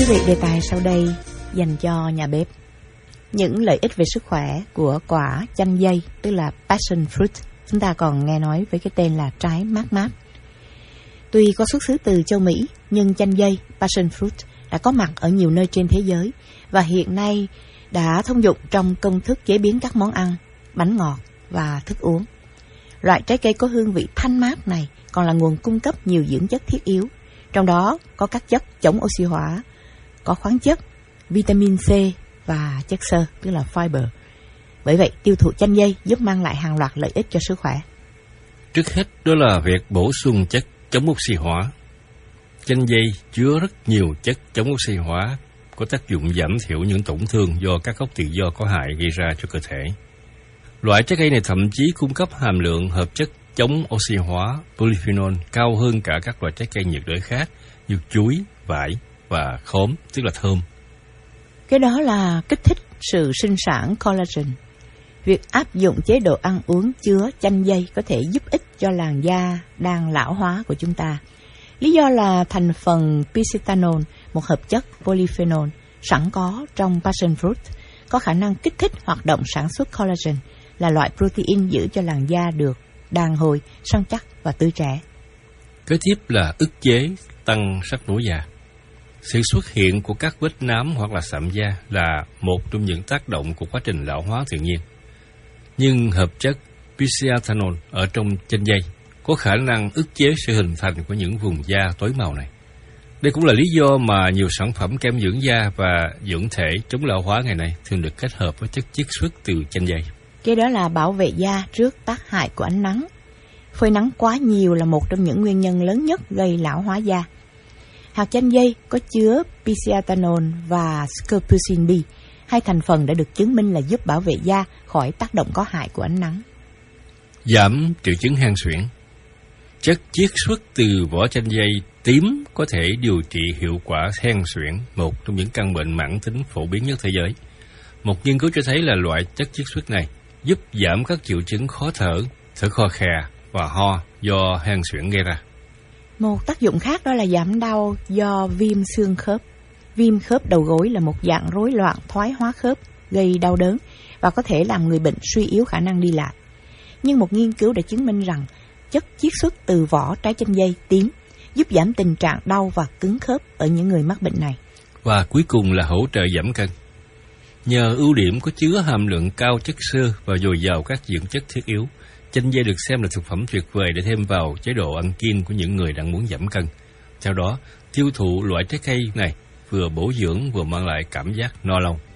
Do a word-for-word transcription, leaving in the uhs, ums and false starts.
vị, đề tài sau đây dành cho nhà bếp. Những lợi ích về sức khỏe của quả chanh dây, tức là passion fruit. Chúng ta còn nghe nói với cái tên là trái mát mát. Tuy có xuất xứ từ châu Mỹ, nhưng chanh dây, passion fruit, đã có mặt ở nhiều nơi trên thế giới và hiện nay đã thông dụng trong công thức chế biến các món ăn, bánh ngọt và thức uống. Loại trái cây có hương vị thanh mát này còn là nguồn cung cấp nhiều dưỡng chất thiết yếu, trong đó có các chất chống oxy hóa, có khoáng chất, vitamin C và chất xơ, tức là fiber. Bởi vậy, tiêu thụ chanh dây giúp mang lại hàng loạt lợi ích cho sức khỏe. Trước hết, đó là việc bổ sung chất chống oxy hóa. Chanh dây chứa rất nhiều chất chống oxy hóa, có tác dụng giảm thiểu những tổn thương do các gốc tự do có hại gây ra cho cơ thể. Loại trái cây này thậm chí cung cấp hàm lượng hợp chất chống oxy hóa polyphenol cao hơn cả các loại trái cây nhiệt đới khác như chuối, vải và khóm, tức là thơm. Cái đó là kích thích sự sinh sản collagen. Việc áp dụng chế độ ăn uống chứa chanh dây có thể giúp ích cho làn da đang lão hóa của chúng ta. Lý do là thành phần phytanol, một hợp chất polyphenol sẵn có trong passion fruit, có khả năng kích thích hoạt động sản xuất collagen, là loại protein giữ cho làn da được đàn hồi, săn chắc và tươi trẻ. Kế tiếp là ức chế tăng sắc nổi da. Sự xuất hiện của các vết nám hoặc là sạm da là một trong những tác động của quá trình lão hóa tự nhiên. Nhưng hợp chất phytanol ở trong chanh dây có khả năng ức chế sự hình thành của những vùng da tối màu này. Đây cũng là lý do mà nhiều sản phẩm kem dưỡng da và dưỡng thể chống lão hóa ngày nay thường được kết hợp với chất chiết xuất từ chanh dây. Cái đó là bảo vệ da trước tác hại của ánh nắng. Phơi nắng quá nhiều là một trong những nguyên nhân lớn nhất gây lão hóa da. Hạt chanh dây có chứa phytanol và scopolamine B, hai thành phần đã được chứng minh là giúp bảo vệ da khỏi tác động có hại của ánh nắng. Giảm triệu chứng hen suyễn. Chất chiết xuất từ vỏ chanh dây tím có thể điều trị hiệu quả hen suyễn, một trong những căn bệnh mãn tính phổ biến nhất thế giới. Một nghiên cứu cho thấy là loại chất chiết xuất này giúp giảm các triệu chứng khó thở, thở khò khè và ho do hen suyễn gây ra. Một tác dụng khác đó là giảm đau do viêm xương khớp. Viêm khớp đầu gối là một dạng rối loạn thoái hóa khớp gây đau đớn và có thể làm người bệnh suy yếu khả năng đi lại. Nhưng một nghiên cứu đã chứng minh rằng chất chiết xuất từ vỏ trái chanh dây tím giúp giảm tình trạng đau và cứng khớp ở những người mắc bệnh này. Và cuối cùng là hỗ trợ giảm cân. Nhờ ưu điểm có chứa hàm lượng cao chất xơ và dồi dào các dưỡng chất thiết yếu, chanh dây được xem là thực phẩm tuyệt vời để thêm vào chế độ ăn kiêng của những người đang muốn giảm cân. Theo đó, tiêu thụ loại trái cây này vừa bổ dưỡng vừa mang lại cảm giác no lâu.